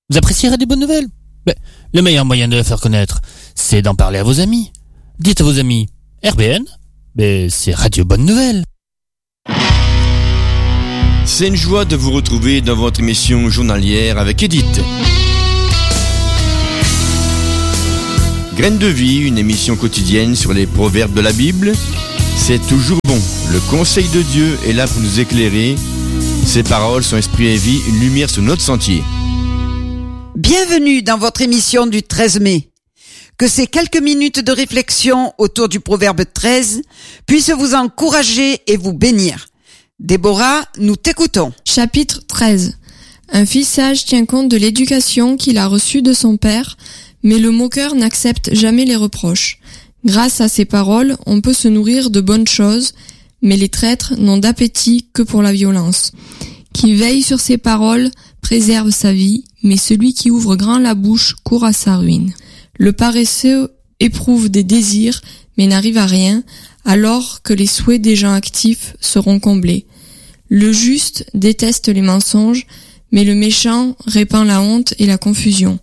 Vous appréciez Radio Bonne Nouvelle? Le meilleur moyen de la faire connaître, c'est d'en parler à vos amis. Dites à vos amis, RBN, c'est Radio Bonne Nouvelle. C'est une joie de vous retrouver dans votre émission journalière avec Edith. Graines de vie, une émission quotidienne sur les proverbes de la Bible. C'est toujours bon. Le conseil de Dieu est là pour nous éclairer. Ses paroles sont esprit et vie, une lumière sur notre sentier. Bienvenue dans votre émission du 13 mai. Que ces quelques minutes de réflexion autour du proverbe 13 puissent vous encourager et vous bénir. Déborah, nous t'écoutons. Chapitre 13. Un fils sage tient compte de l'éducation qu'il a reçue de son père, mais le moqueur n'accepte jamais les reproches. Grâce à ces paroles, on peut se nourrir de bonnes choses, mais les traîtres n'ont d'appétit que pour la violence. Qui veille sur ses paroles préserve sa vie, mais celui qui ouvre grand la bouche court à sa ruine. Le paresseux éprouve des désirs, mais n'arrive à rien, alors que les souhaits des gens actifs seront comblés. Le juste déteste les mensonges, mais le méchant répand la honte et la confusion.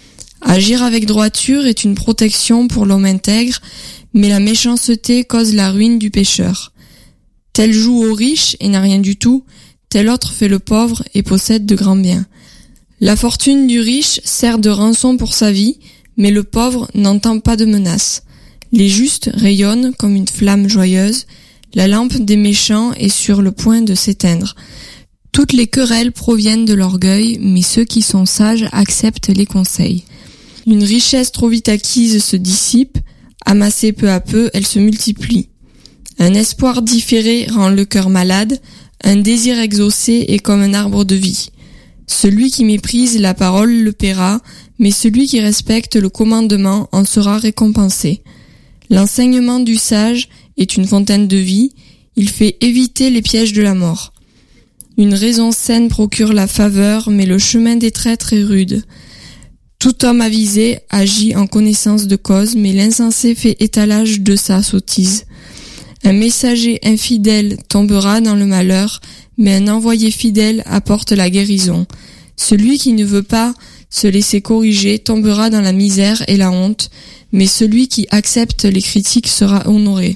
Agir avec droiture est une protection pour l'homme intègre, mais la méchanceté cause la ruine du pécheur. Tel joue au riche et n'a rien du tout, tel autre fait le pauvre et possède de grands biens. La fortune du riche sert de rançon pour sa vie, mais le pauvre n'entend pas de menace. Les justes rayonnent comme une flamme joyeuse, la lampe des méchants est sur le point de s'éteindre. Toutes les querelles proviennent de l'orgueil, mais ceux qui sont sages acceptent les conseils. Une richesse trop vite acquise se dissipe, amassée peu à peu, elle se multiplie. Un espoir différé rend le cœur malade, un désir exaucé est comme un arbre de vie. Celui qui méprise la parole le paiera, mais celui qui respecte le commandement en sera récompensé. L'enseignement du sage est une fontaine de vie, il fait éviter les pièges de la mort. Une raison saine procure la faveur, mais le chemin des traîtres est rude. Tout homme avisé agit en connaissance de cause, mais l'insensé fait étalage de sa sottise. Un messager infidèle tombera dans le malheur, mais un envoyé fidèle apporte la guérison. Celui qui ne veut pas se laisser corriger tombera dans la misère et la honte, mais celui qui accepte les critiques sera honoré.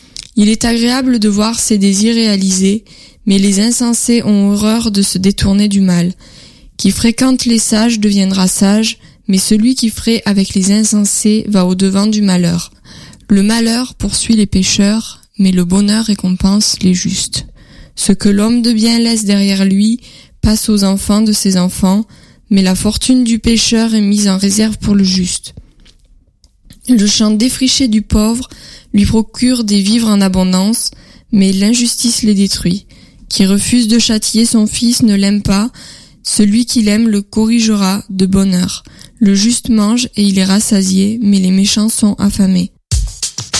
Il est agréable de voir ses désirs réalisés, mais les insensés ont horreur de se détourner du mal. Qui fréquente les sages deviendra sage, mais celui qui fraie avec les insensés va au-devant du malheur. Le malheur poursuit les pécheurs, mais le bonheur récompense les justes. Ce que l'homme de bien laisse derrière lui passe aux enfants de ses enfants, mais la fortune du pécheur est mise en réserve pour le juste. Le champ défriché du pauvre lui procure des vivres en abondance, mais l'injustice les détruit. Qui refuse de châtier son fils ne l'aime pas, celui qui l'aime le corrigera de bonne heure. Le juste mange et il est rassasié, mais les méchants sont affamés.